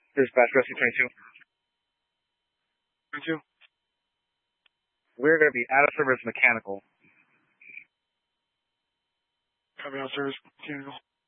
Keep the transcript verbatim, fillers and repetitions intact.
Dispatch Rescue twenty-two. twenty-two. We're going to be out of service mechanical. Copy out service mechanical.